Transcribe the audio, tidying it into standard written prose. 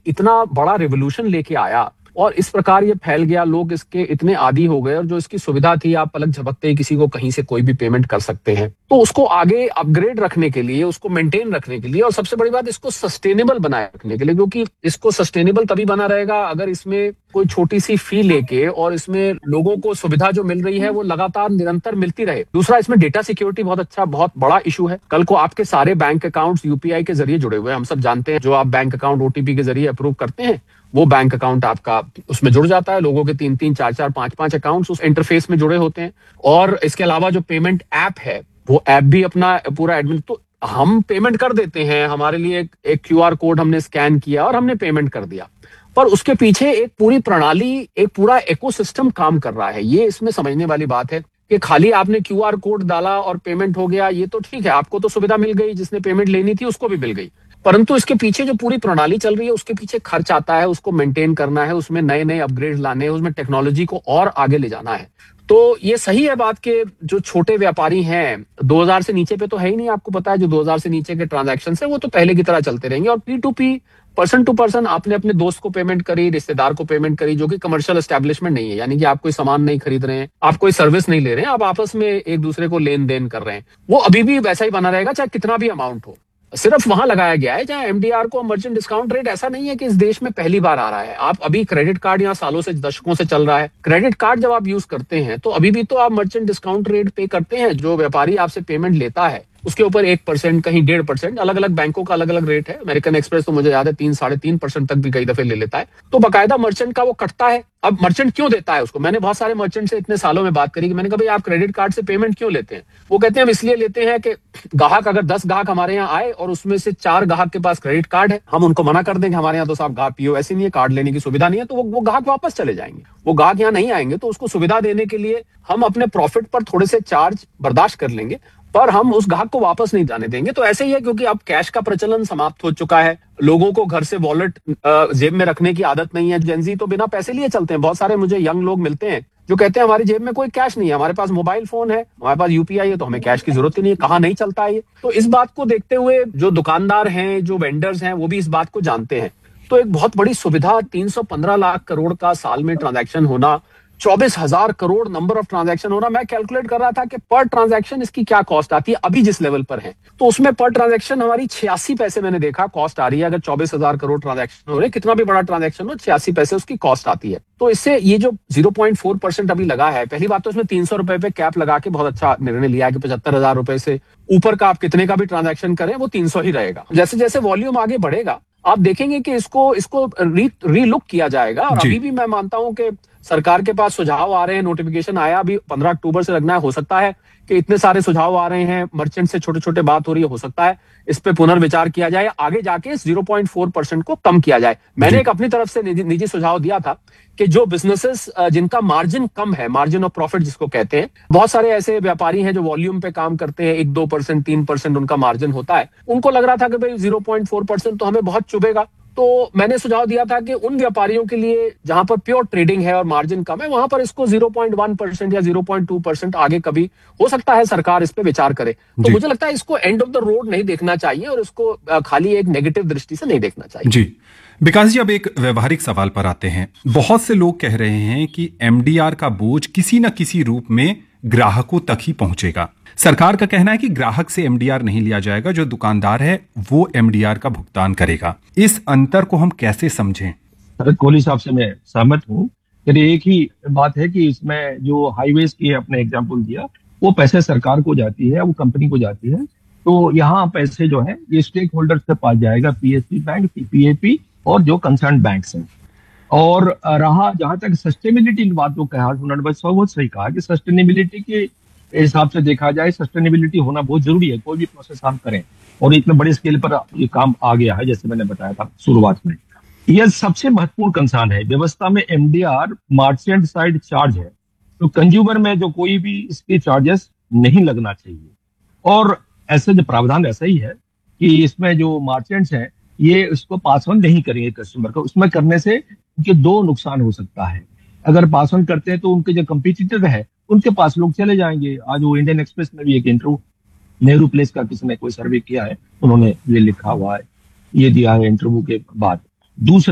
इतना बड़ा रिवोल्यूशन लेके आया और इस प्रकार ये फैल गया, लोग इसके इतने आदी हो गए, और जो इसकी सुविधा थी, आप पलक झपकते ही किसी को कहीं से कोई भी पेमेंट कर सकते हैं, तो उसको आगे अपग्रेड रखने के लिए, उसको मेंटेन रखने के लिए, और सबसे बड़ी बात इसको सस्टेनेबल बनाए रखने के लिए, क्योंकि इसको सस्टेनेबल तभी बना रहेगा अगर इसमें कोई छोटी सी फी लेके और इसमें लोगों को सुविधा जो मिल रही है वो लगातार निरंतर मिलती रहे। दूसरा, इसमें डेटा सिक्योरिटी बहुत बड़ा इशू है। कल को आपके सारे बैंक अकाउंट्स यूपीआई के जरिए जुड़े हुए हैं, हम सब जानते हैं, जो आप बैंक अकाउंट ओटीपी के जरिए अप्रूव करते हैं वो बैंक अकाउंट आपका उसमें जुड़ जाता है। लोगों के 3-3, 4-4, 5-5 अकाउंट्स उस इंटरफेस में जुड़े होते हैं। और इसके अलावा जो पेमेंट ऐप है वो ऐप भी अपना पूरा एडमिन, तो हम पेमेंट कर देते हैं, हमारे लिए एक क्यूआर कोड हमने स्कैन किया और हमने पेमेंट कर दिया, पर उसके पीछे एक पूरी प्रणाली, एक पूरा इकोसिस्टम काम कर रहा है। ये इसमें समझने वाली बात है कि खाली आपने क्यूआर कोड डाला और पेमेंट हो गया, ये तो ठीक है, आपको तो सुविधा मिल गई, जिसने पेमेंट लेनी थी उसको भी मिल गई, परंतु इसके पीछे जो पूरी प्रणाली चल रही है उसके पीछे खर्च आता है, उसको मेंटेन करना है, उसमें नए नए अपग्रेड लाने हैं, उसमें टेक्नोलॉजी को और आगे ले जाना है। तो ये सही है बात के जो छोटे व्यापारी हैं, 2000 से नीचे पे तो है ही नहीं, आपको पता है, जो 2000 से नीचे के ट्रांजैक्शन है वो तो पहले की तरह चलते रहेंगे। और P2P, पर्सन टू पर्सन, आपने अपने दोस्त को पेमेंट करी, रिश्तेदार को पेमेंट करी, जो कि कमर्शियल एस्टेब्लिशमेंट नहीं है, यानी कि आप कोई सामान नहीं खरीद रहे हैं, आप कोई सर्विस नहीं ले रहे हैं, आप आपस में एक दूसरे को लेन देन कर रहे हैं, वो अभी भी वैसा ही बना रहेगा, चाहे कितना भी अमाउंट हो। सिर्फ वहां लगाया गया है जहां एमडीआर को, मर्चेंट डिस्काउंट रेट, ऐसा नहीं है कि इस देश में पहली बार आ रहा है। आप अभी क्रेडिट कार्ड यहाँ सालों से, दशकों से चल रहा है, क्रेडिट कार्ड जब आप यूज करते हैं तो अभी भी तो आप मर्चेंट डिस्काउंट रेट पे करते हैं। जो व्यापारी आपसे पेमेंट लेता है उसके ऊपर 1%, कहीं 1.5%, अलग अलग बैंकों का अलग अलग रेट है। अमेरिकन एक्सप्रेस तो मुझे याद है 3-3.5% तक भी कई दफे ले लेता है, तो बाकायदा मर्चेंट का वो कटता है। अब मर्चेंट क्यों देता है उसको? मैंने बहुत सारे मर्चेंट से इतने सालों में बात करी कि मैंने कहा भाई आप क्रेडिट कार्ड से पेमेंट क्यों लेते हैं? वो कहते हैं हम इसलिए लेते हैं कि ग्राहक, अगर 10 ग्राहक हमारे यहाँ आए और उसमें से 4 ग्राहक के पास क्रेडिट कार्ड है, हम उनको मना कर देंगे हमारे यहाँ तो साहब ग्राहक पीओ ऐसी नहीं है, कार्ड लेने की सुविधा नहीं है, तो वो ग्राहक वापस चले जाएंगे। वो ग्राहक यहाँ नहीं आएंगे, तो उसको सुविधा देने के लिए हम अपने प्रॉफिट पर थोड़े से चार्ज बर्दाश्त कर लेंगे, पर हम उस ग्राहक को वापस नहीं जाने देंगे। तो ऐसे ही है, क्योंकि अब कैश का प्रचलन समाप्त हो चुका है, लोगों को घर से वॉलेट जेब में रखने की आदत नहीं है। जेनजी तो बिना पैसे लिए चलते हैं। बहुत सारे मुझे यंग लोग मिलते हैं जो कहते हैं हमारी जेब में कोई कैश नहीं है, हमारे पास मोबाइल फोन है, हमारे पास यूपीआई है, तो हमें कैश की जरूरत ही नहीं है, कहाँ नहीं चलता है ये। तो इस बात को देखते हुए जो दुकानदार हैं, जो वेंडर्स हैं, वो भी इस बात को जानते हैं। तो एक बहुत बड़ी सुविधा, 315 लाख करोड़ का साल में ट्रांजैक्शन होना, 24,000 करोड़ नंबर ऑफ ट्रांजैक्शन होना। मैं कैलकुलेट कर रहा था कि पर ट्रांजैक्शन इसकी क्या कॉस्ट आती है अभी जिस लेवल पर है, तो उसमें पर ट्रांजैक्शन हमारी 86 पैसे मैंने देखा कॉस्ट आ रही है। अगर 24,000 करोड़ ट्रांजैक्शन हो रहे, कितना भी बड़ा ट्रांजैक्शन हो, 86 पैसे उसकी कॉस्ट आती है। तो इससे ये जो 0.4% अभी लगा है, पहली बात तो इसमें 300 रुपए पे कैप लगा के बहुत अच्छा निर्णय लिया है कि 75,000 रुपए से ऊपर का आप कितने का भी ट्रांजैक्शन करें वो 300 ही रहेगा। जैसे जैसे वॉल्यूम आगे बढ़ेगा आप देखेंगे कि इसको रीलुक किया जाएगा। और अभी भी मैं मानता हूं कि सरकार के पास सुझाव आ रहे हैं, नोटिफिकेशन आया अभी 15 अक्टूबर से लगना है, हो सकता है कि इतने सारे सुझाव आ रहे हैं, मर्चेंट से छोटे छोटे बात हो रही है, हो सकता है इस पे पुनर्विचार किया जाए, आगे जाके 0.4% को कम किया जाए। मैंने एक अपनी तरफ से निजी सुझाव दिया था कि जो बिजनेसेस जिनका मार्जिन कम है, मार्जिन ऑफ प्रॉफिट जिसको कहते हैं, बहुत सारे ऐसे व्यापारी हैं जो वॉल्यूम पे काम करते हैं, 1-2%, 3% उनका मार्जिन होता है, उनको लग रहा था कि भाई 0.4% तो हमें बहुत चुभेगा। तो मैंने सुझाव दिया था कि उन व्यापारियों के लिए जहां पर प्योर ट्रेडिंग है और मार्जिन कम है, वहां पर इसको 0.1% या 0.2% आगे कभी हो सकता है सरकार इस पे विचार करे। तो मुझे लगता है इसको एंड ऑफ द रोड नहीं देखना चाहिए और इसको खाली एक नेगेटिव दृष्टि से नहीं देखना चाहिए। जी विकास जी, अब एक व्यवहारिक सवाल पर आते हैं। बहुत से लोग कह रहे हैं कि एमडीआर का बोझ किसी न किसी रूप में ग्राहकों तक ही पहुंचेगा। सरकार का कहना है कि ग्राहक से एमडीआर नहीं लिया जाएगा, जो दुकानदार है वो एमडीआर का भुगतान करेगा। इस अंतर को हम कैसे समझें? कोहली साहब से मैं सहमत हूँ। एक ही बात है कि इसमें जो हाईवेज की आपने एग्जाम्पल दिया, वो पैसे सरकार को जाती है, वो कंपनी को जाती है, तो यहाँ पैसे जो है ये स्टेक होल्डर्स के पास जाएगा, पीएससी बैंक, पीएपी और जो कंसर्न बैंक्स हैं। और रहा जहां तक सस्टेनेबिलिटी बात को कहा उन्होंने, बस बहुत सही कहा कि सस्टेनेबिलिटी के हिसाब से देखा जाए, सस्टेनेबिलिटी होना बहुत जरूरी है, कोई भी प्रोसेस हम करें, और इतने बड़े स्केल पर ये काम आ गया है जैसे मैंने बताया था शुरुआत में। यह सबसे महत्वपूर्ण कंसर्न है व्यवस्था में। एमडीआर मर्चेंट साइड चार्ज है, तो कंज्यूमर में जो कोई भी इसके चार्जेस नहीं लगना चाहिए। और ऐसे जो प्रावधान ऐसा ही है कि इसमें जो मर्चेंट्स हैं ये उसको पास ऑन नहीं करेंगे कस्टमर को। उसमें करने से उनके दो नुकसान हो सकता है। अगर पास ऑन करते हैं तो उनके जो कंपटीटर है उनके पास लोग चले जाएंगे। आज वो इंडियन एक्सप्रेस में भी एक इंटरव्यू नेहरू प्लेस का किसी ने कोई सर्वे किया है, उन्होंने ये लिखा हुआ है, ये दिया है इंटरव्यू के बाद। दूसरा